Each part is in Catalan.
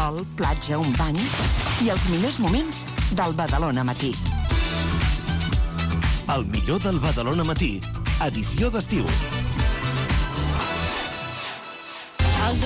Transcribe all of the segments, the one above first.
sol, platja, un bany i els millors moments del Badalona Matí. El millor del Badalona Matí, edició d'estiu. El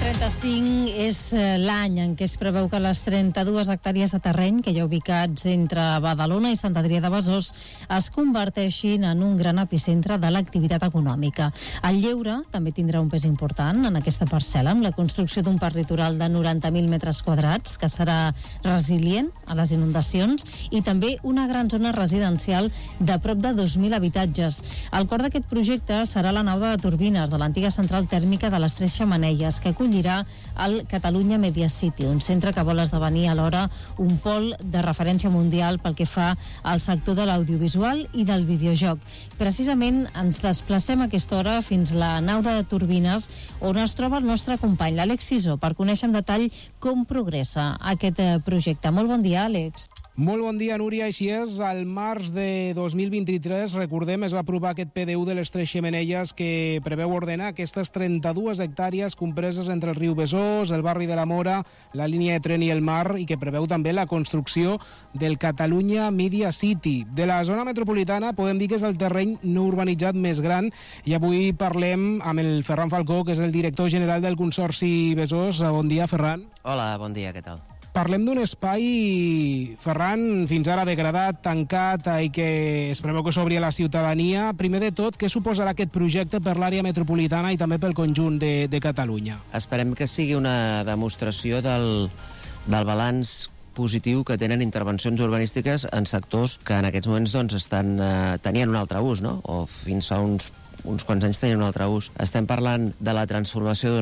2035 és l'any en què es preveu que les 32 hectàrees de terreny que hi ha ubicats entre Badalona i Sant Adrià de Besòs es converteixin en un gran epicentre de l'activitat econòmica. El lleure també tindrà un pes important en aquesta parcel·la, amb la construcció d'un parc litoral de 90.000 metres quadrats, que serà resilient a les inundacions, i també una gran zona residencial de prop de 2.000 habitatges. El cor d'aquest projecte serà la nau de turbines de l'antiga central tèrmica de les Tres Xemeneies, que acollirà el Catalunya Media City, un centre que vol esdevenir alhora un pol de referència mundial pel que fa al sector de l'audiovisual i del videojoc. Precisament ens desplacem a aquesta hora fins la nau de turbines, on es troba el nostre company, l'Àlex Sisó, per conèixer en detall com progressa aquest projecte. Molt bon dia, Àlex. Molt bon dia, Núria. Així és, al març de 2023, recordem, es va aprovar aquest PDU de les Tres Xemeneies que preveu ordenar aquestes 32 hectàrees compreses entre el riu Besòs, el barri de la Mora, la línia de tren i el mar, i que preveu també la construcció del Catalunya Media City. De la zona metropolitana podem dir que és el terreny no urbanitzat més gran, i avui parlem amb el Ferran Falcó, que és el director general del Consorci Besòs. Bon dia, Ferran. Hola, bon dia, què tal? Parlem d'un espai, Ferran, fins ara degradat, tancat, i que es preveu que s'obri a la ciutadania. Primer de tot, què suposarà aquest projecte per l'àrea metropolitana i també pel conjunt de Catalunya? Esperem que sigui una demostració del balanç positiu que tenen intervencions urbanístiques en sectors que en aquests moments doncs, tenien un altre ús, no? O fins fa uns quants anys tenien un altre ús. Estem parlant de la transformació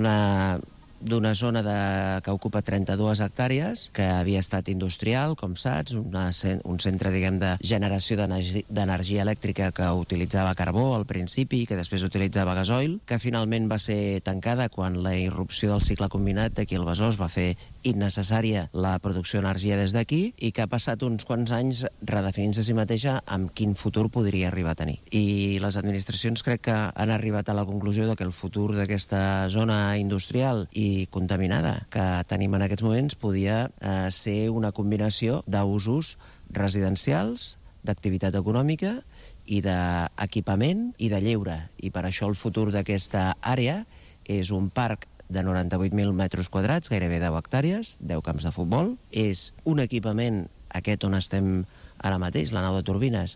d'una zona que ocupa 32 hectàrees, que havia estat industrial, com saps, un centre, diguem, de generació d'energia elèctrica que utilitzava carbó al principi, que després utilitzava gasoil, que finalment va ser tancada quan la irrupció del cicle combinat d'aquí al Besòs va fer innecessària la producció d'energia des d'aquí, i que ha passat uns quants anys redefinint-se a si mateixa amb quin futur podria arribar a tenir. I les administracions crec que han arribat a la conclusió de que el futur d'aquesta zona industrial i contaminada que tenim en aquests moments podia ser una combinació d'usos residencials, d'activitat econòmica i d'equipament i de lleure. I per això el futur d'aquesta àrea és un parc de 98.000 metres quadrats, gairebé 10 hectàrees, 10 camps de futbol. És un equipament, aquest on estem ara mateix, la nau de turbines,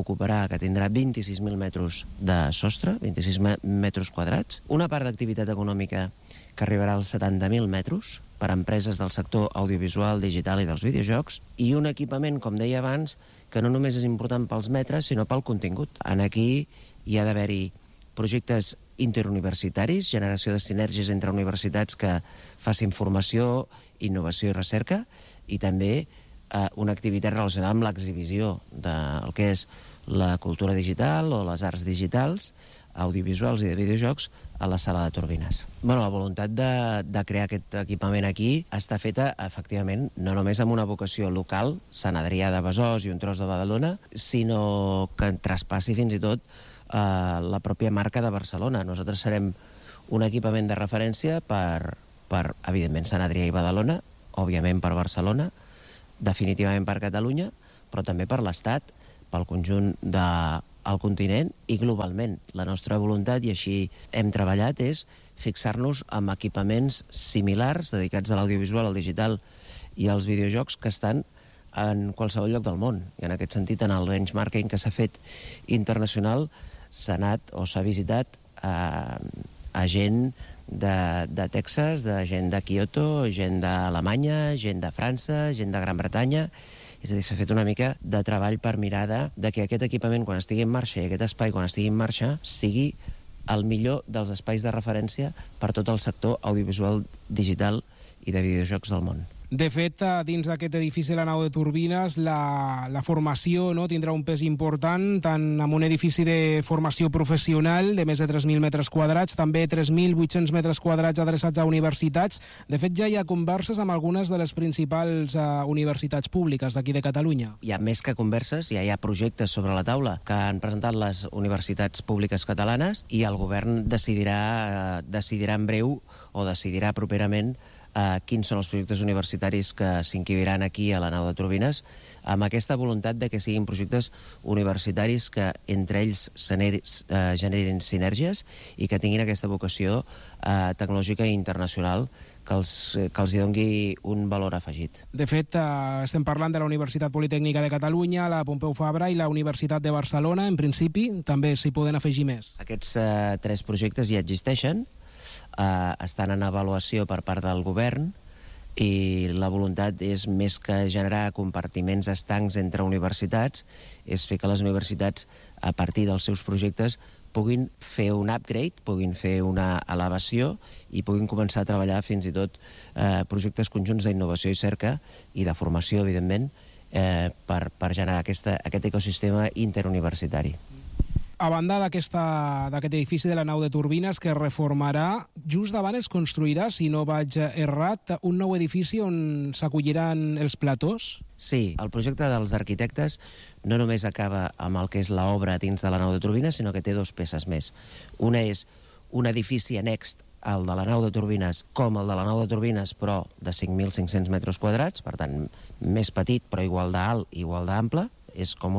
que tindrà 26.000 metres de sostre, 26 metres quadrats. Una part d'activitat econòmica que arribarà als 70.000 metres per a empreses del sector audiovisual, digital i dels videojocs, i un equipament, com deia abans, que no només és important pels metres, sinó pel contingut. Aquí hi ha d'haver-hi projectes interuniversitaris, generació de sinergies entre universitats que facin formació, innovació i recerca, i també una activitat relacionada amb l'exhibició del que és la cultura digital o les arts digitals, audiovisuals i de videojocs a la sala de turbines. La voluntat de crear aquest equipament aquí està feta, efectivament, no només amb una vocació local, Sant Adrià de Besòs i un tros de Badalona, sinó que traspassi fins i tot la pròpia marca de Barcelona. Nosaltres serem un equipament de referència per evidentment, Sant Adrià i Badalona, òbviament per Barcelona, definitivament per Catalunya, però també per l'Estat, pel conjunt del continent i globalment. La nostra voluntat, i així hem treballat, és fixar-nos amb equipaments similars dedicats a l'audiovisual, al digital i als videojocs que estan en qualsevol lloc del món. I en aquest sentit, en el benchmarking que s'ha fet internacional, s'ha anat o s'ha visitat a gent de Texas, de gent de Kyoto, gent d'Alemanya, gent de França, gent de Gran Bretanya. És a dir, s'ha fet una mica de treball per mirar de que aquest equipament, quan estigui en marxa, i aquest espai, quan estigui en marxa, sigui el millor dels espais de referència per tot el sector audiovisual, digital i de videojocs del món. De fet, dins d'aquest edifici de la nau de turbines, la formació tindrà un pes important, tant amb un edifici de formació professional de més de 3.000 metres quadrats, també 3.800 metres quadrats adreçats a universitats. De fet, ja hi ha converses amb algunes de les principals universitats públiques d'aquí de Catalunya. Hi ha més que converses, ja hi ha projectes sobre la taula que han presentat les universitats públiques catalanes, i el govern decidirà en breu o decidirà properament quins són els projectes universitaris que s'inquibiran aquí a la nau de turbines, amb aquesta voluntat de que siguin projectes universitaris que entre ells generin sinergies i que tinguin aquesta vocació tecnològica i internacional que els hi dongui un valor afegit. De fet, estem parlant de la Universitat Politècnica de Catalunya, la Pompeu Fabra i la Universitat de Barcelona. En principi, també s'hi poden afegir més. Aquests 3 projectes ja existeixen, estan en avaluació per part del govern i la voluntat és més que generar compartiments estancs entre universitats, és fer que les universitats, a partir dels seus projectes, puguin fer un upgrade, puguin fer una elevació i puguin començar a treballar fins i tot projectes conjunts d'innovació i cerca i de formació, evidentment, per generar aquest ecosistema interuniversitari. A banda d'aquest edifici de la nau de turbines que es reformarà, just davant es construirà, si no vaig errat, un nou edifici on s'acolliran els platós? Sí, el projecte dels arquitectes no només acaba amb el que és l'obra dins de la nau de turbines, sinó que té 2 peces més. Una és un edifici annex al de la nau de turbines com el de la nau de turbines, però de 5.500 metres quadrats, per tant, més petit però igual d'alt i igual d'ample. És com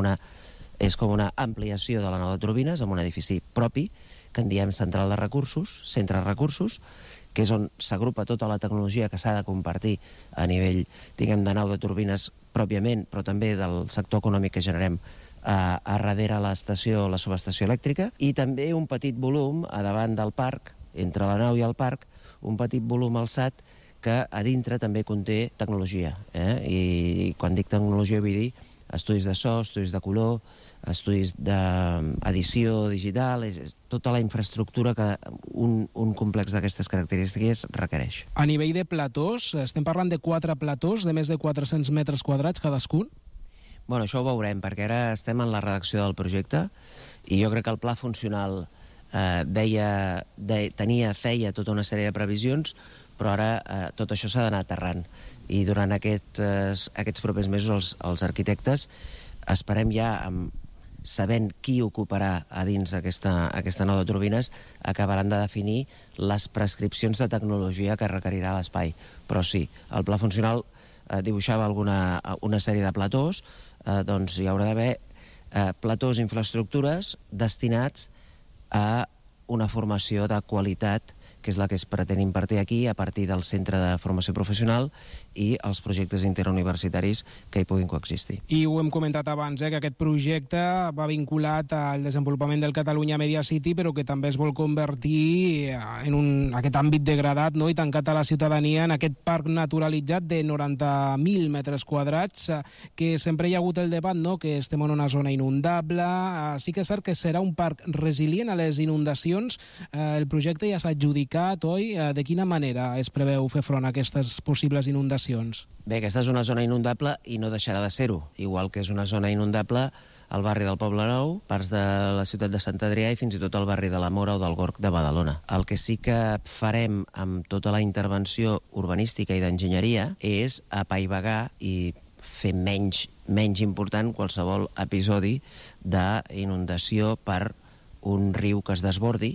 una ampliació de la nau de turbines amb un edifici propi, que en diem central de recursos, centre de recursos, que és on s'agrupa tota la tecnologia que s'ha de compartir a nivell, diguem, de nau de turbines pròpiament, però també del sector econòmic que generem a darrere la subestació elèctrica, i també un petit volum a davant del parc, entre la nau i el parc, un petit volum alçat que a dintre també conté tecnologia. I quan dic tecnologia vull dir estudis de so, estudis de color, estudis d'edició digital, tota la infraestructura que un complex d'aquestes característiques requereix. A nivell de platós, estem parlant de 4 platós de més de 400 metres quadrats cadascun? Bueno, això ho veurem, perquè ara estem en la redacció del projecte i jo crec que el pla funcional feia tota una sèrie de previsions, però ara tot això s'ha d'anar aterrant. I durant aquests propers mesos els arquitectes esperem ja, sabent qui ocuparà a dins aquesta nau de turbines, acabaran de definir les prescripcions de tecnologia que requerirà l'espai. Però sí, el pla funcional dibuixava una sèrie de platós, doncs hi haurà d'haver platós i infraestructures destinats a una formació de qualitat, que és la que es pretén impartir aquí a partir del Centre de Formació Professional i els projectes interuniversitaris que hi puguin coexistir. I ho hem comentat abans, que aquest projecte va vinculat al desenvolupament del Catalunya Media City, però que també es vol convertir en aquest àmbit degradat, i tancat a la ciutadania, en aquest parc naturalitzat de 90.000 metres quadrats, que sempre hi ha hagut el debat, que estem en una zona inundable. Sí que és cert que serà un parc resilient a les inundacions. El projecte ja s'ha adjudicat, oi? De quina manera es preveu fer front a aquestes possibles inundacions? Bé, aquesta és una zona inundable i no deixarà de ser-ho. Igual que és una zona inundable al barri del Poble Nou, parts de la ciutat de Sant Adrià i fins i tot el barri de la Mora o del Gorg de Badalona. El que sí que farem amb tota la intervenció urbanística i d'enginyeria és apaivagar i fer menys important qualsevol episodi d'inundació per un riu que es desbordi,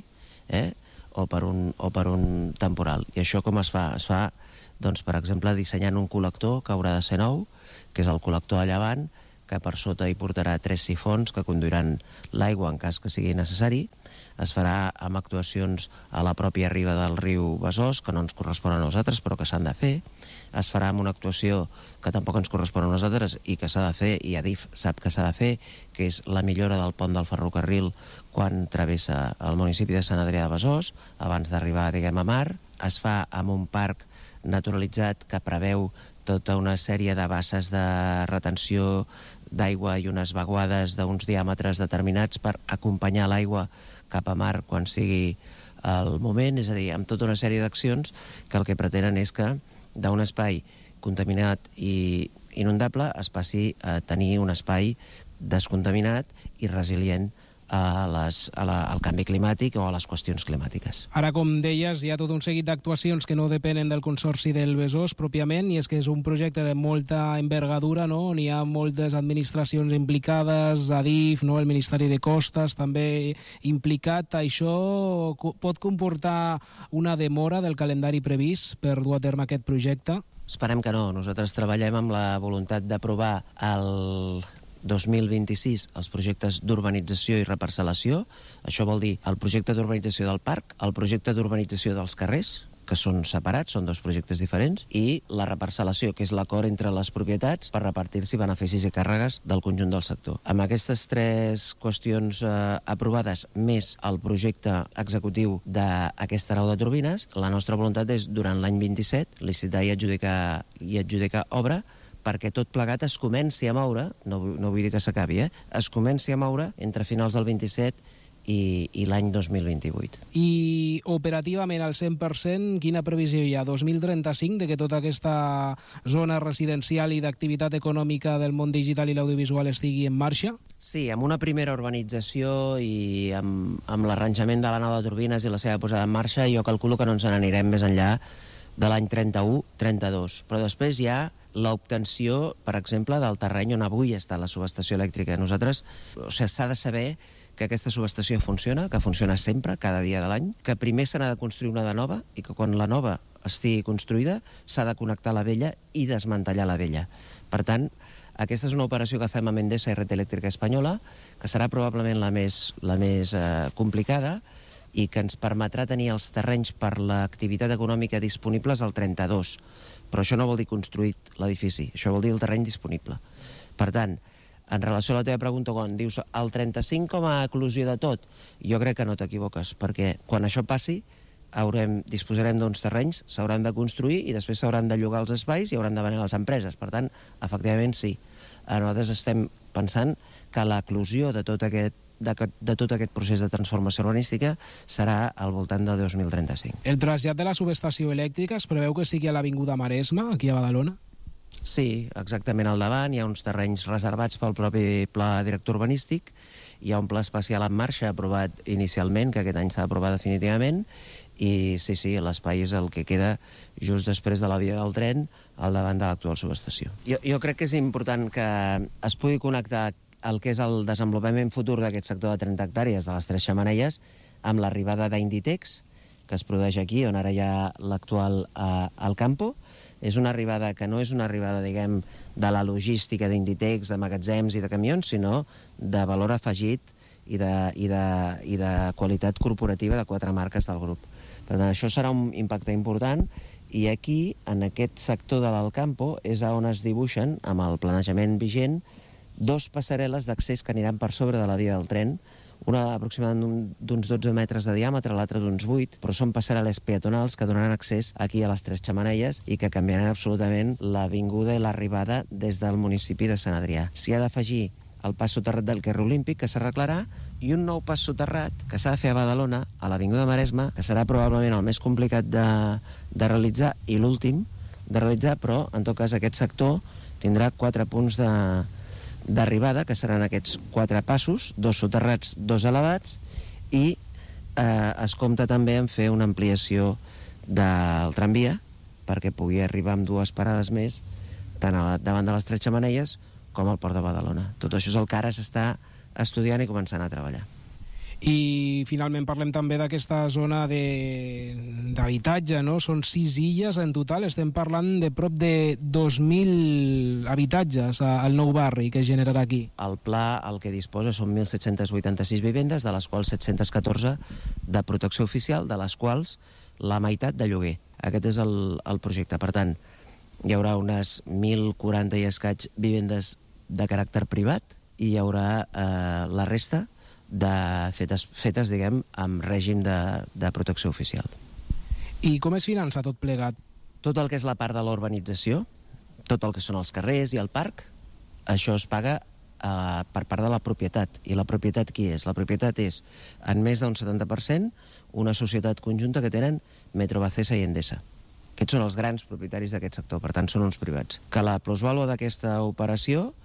o per un temporal. I això com es fa? Es fa, doncs, per exemple, dissenyant un col·lector que haurà de ser nou, que és el col·lector a llevant, que per sota hi portarà 3 sifons que conduiran l'aigua en cas que sigui necessari. Es farà amb actuacions a la pròpia riba del riu Besòs, que no ens correspon a nosaltres, però que s'han de fer. Es farà amb una actuació que tampoc ens correspon a nosaltres i que s'ha de fer, i Adif sap que s'ha de fer, que és la millora del pont del ferrocarril quan travessa el municipi de Sant Adrià de Besòs, abans d'arribar, diguem, a mar. Es fa amb un parc naturalitzat que preveu tota una sèrie de basses de retenció d'aigua i unes vaguades d'uns diàmetres determinats per acompanyar l'aigua cap a mar quan sigui el moment, és a dir, amb tota una sèrie d'accions que el que pretenen és que d'un espai contaminat i inundable es passi a tenir un espai descontaminat i resilient al canvi climàtic o a les qüestions climàtiques. Ara, com deies, hi ha tot un seguit d'actuacions que no depenen del Consorci del Besòs pròpiament, i és que és un projecte de molta envergadura, no? On hi ha moltes administracions implicades, Adif, no? El Ministeri de Costes també implicat. Això pot comportar una demora del calendari previst per dur a terme aquest projecte? Esperem que no. Nosaltres treballem amb la voluntat d'aprovar el 2026 els projectes d'urbanització i reparcel·lació. Això vol dir el projecte d'urbanització del parc, el projecte d'urbanització dels carrers, que són separats, són dos projectes diferents, i la reparcel·lació, que és l'acord entre les propietats per repartir-s'hi beneficis i càrregues del conjunt del sector. Amb aquestes tres qüestions aprovades, més el projecte executiu d'aquesta nau de turbines, la nostra voluntat és, durant l'any 27, licitar i adjudicar obra, perquè tot plegat es comenci a moure, no vull dir que s'acabi, es comenci a moure entre finals del 27 i l'any 2028. I operativament al 100%, quina previsió hi ha? 2035, de que tota aquesta zona residencial i d'activitat econòmica del món digital i l'audiovisual estigui en marxa? Sí, amb una primera urbanització i amb l'arranjament de la nau de turbines i la seva posada en marxa, jo calculo que no ens n'anirem més enllà de l'any 31-32. Però després hi ha l'obtenció, per exemple, del terreny on avui està la subestació elèctrica. S'ha de saber que aquesta subestació funciona, que funciona sempre, cada dia de l'any, que primer se n'ha de construir una de nova i que quan la nova estigui construïda s'ha de connectar la vella i desmantellar la vella. Per tant, aquesta és una operació que fem amb Endesa i Red Eléctrica Espanyola, que serà probablement la més complicada i que ens permetrà tenir els terrenys per l'activitat econòmica disponibles al 32. Però això no vol dir construït l'edifici, això vol dir el terreny disponible. Per tant, en relació a la teva pregunta, quan dius el 35 com a eclosió de tot, jo crec que no t'equivoques, perquè quan això passi disposarem d'uns terrenys, s'hauran de construir i després s'hauran de llogar els espais i hauran de venir les empreses. Per tant, efectivament, sí. Nosaltres estem pensant que l'eclosió de tot aquest procés de transformació urbanística serà al voltant de 2035. El trasllat de la subestació elèctrica es preveu que sigui a l'Avinguda Maresme, aquí a Badalona? Sí, exactament al davant. Hi ha uns terrenys reservats pel propi pla director urbanístic. Hi ha un pla especial en marxa aprovat inicialment, que aquest any s'ha aprovat definitivament, i sí, l'espai és el que queda just després de la via del tren al davant de l'actual subestació. Jo crec que és important que es pugui connectar el que és el desenvolupament futur d'aquest sector de 30 hectàrees de les Tres Xemeneies amb l'arribada d'Inditex, que es produeix aquí, on ara hi ha l'actual Alcampo. És una arribada que no és una arribada, diguem, de la logística d'Inditex, de magatzems i de camions, sinó de valor afegit i de qualitat corporativa de 4 marques del grup. Per tant, això serà un impacte important, i aquí, en aquest sector de l'Alcampo, és on es dibuixen, amb el planejament vigent, 2 passarel·les d'accés que aniran per sobre de la via del tren, una aproximadament d'uns 12 metres de diàmetre, l'altra d'uns 8, però són passarel·les peatonals que donaran accés aquí a les Tres Xemeneies i que canviaran absolutament l'avinguda i l'arribada des del municipi de Sant Adrià. S'hi ha d'afegir el pas soterrat del carrer Olímpic, que s'arreglarà, i un nou pas soterrat que s'ha de fer a Badalona, a l'Avinguda Maresme, que serà probablement el més complicat de realitzar i l'últim de realitzar, però en tot cas aquest sector tindrà 4 punts d'arribada, que seran aquests 4 passos, 2 soterrats, 2 elevats, i es compta també en fer una ampliació del tramvia perquè pugui arribar amb 2 parades més tant davant de les Tres Xemeneies com al Port de Badalona. Tot això és el que ara s'està estudiant i començant a treballar. I finalment parlem també d'aquesta zona d'habitatge, no? Són 6 illes en total, estem parlant de prop de 2.000 habitatges al nou barri que es generarà aquí. El pla el que disposa són 1.786 vivendes, de les quals 714 de protecció oficial, de les quals la meitat de lloguer. Aquest és el projecte. Per tant, hi haurà unes 1.040 i escaig vivendes de caràcter privat i hi haurà la resta fetes, diguem, amb règim de protecció oficial. I com es finança tot plegat? Tot el que és la part de l'urbanització, tot el que són els carrers i el parc, això es paga per part de la propietat. I la propietat qui és? La propietat és, en més d'un 70%, una societat conjunta que tenen Metrovacesa i Endesa. Aquests són els grans propietaris d'aquest sector, per tant són uns privats. Que la plusvàlua d'aquesta operació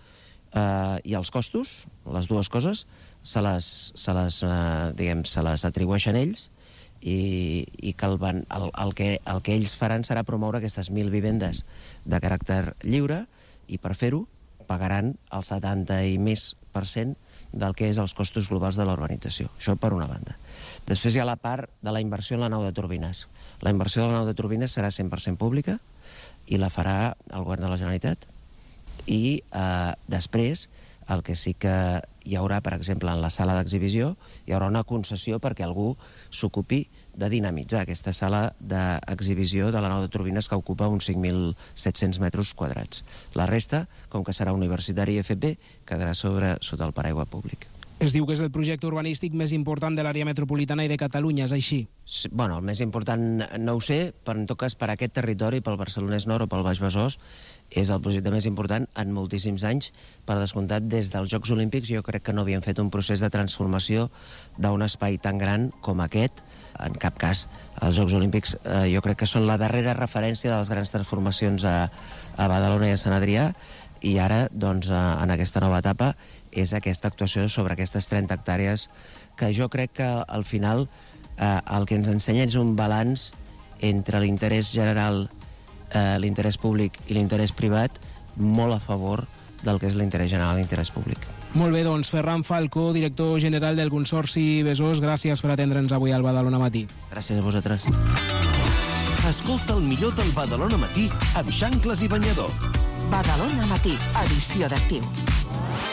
i els costos, les dues coses, se les atribueixen ells, i que el que ells faran serà promoure aquestes 1.000 vivendes de caràcter lliure, i per fer-ho pagaran el 70% i més del que és els costos globals de la urbanització. Això per una banda. Després hi ha la part de la inversió en la nau de turbines. La inversió de la nau de turbines serà 100% pública i la farà el govern de la Generalitat. I després el que sí que hi haurà, per exemple, en la sala d'exhibició, hi haurà una concessió perquè algú s'ocupi de dinamitzar aquesta sala d'exhibició de la nau de turbines, que ocupa uns 5.700 metres quadrats. La resta, com que serà universitari i FP, quedarà sota el paraigua públic. Es diu que és el projecte urbanístic més important de l'àrea metropolitana i de Catalunya, és així? Bueno, el més important no ho sé, però en tot cas per aquest territori, pel Barcelonès Nord o pel Baix Besòs, és el projecte més important en moltíssims anys. Per descomptat, des dels Jocs Olímpics jo crec que no havien fet un procés de transformació d'un espai tan gran com aquest. En cap cas, els Jocs Olímpics jo crec que són la darrera referència de les grans transformacions a Badalona i a Sant Adrià, i ara, doncs, en aquesta nova etapa, és aquesta actuació sobre aquestes 30 hectàrees, que jo crec que al final el que ens ensenya és un balanç entre l'interès general, l'interès públic i l'interès privat, molt a favor del que és l'interès general i l'interès públic. Molt bé, doncs, Ferran Falcó, director general del Consorci Besòs, gràcies per atendre'ns avui al Badalona Matí. Gràcies a vosaltres. Escolta el millor del Badalona Matí amb Xancles i Banyador. Badalona Matí, edició d'estiu.